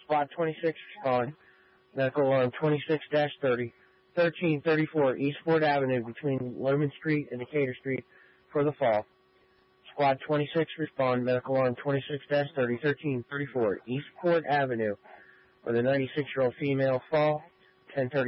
Squad 26 respond. Medical alarm 26-30, 1334 East Ford Avenue between Lerman Street and Decatur Street for the fall. Squad 26 respond. Medical alarm 26-30, 1334 East Ford Avenue, where the 96-year-old female fall, 10:30.